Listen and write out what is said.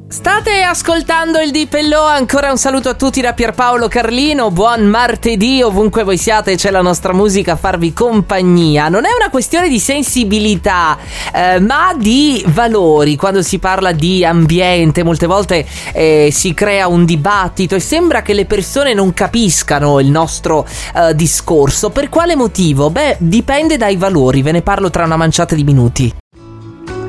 State ascoltando il Deep Hello, ancora un saluto a tutti da Pierpaolo Carlino, buon martedì, ovunque voi siate c'è la nostra musica a farvi compagnia. Non è una questione di sensibilità, ma di valori. Quando si parla di ambiente molte volte si crea un dibattito e sembra che le persone non capiscano il nostro discorso. Per quale motivo? Beh, dipende dai valori, ve ne parlo tra una manciata di minuti.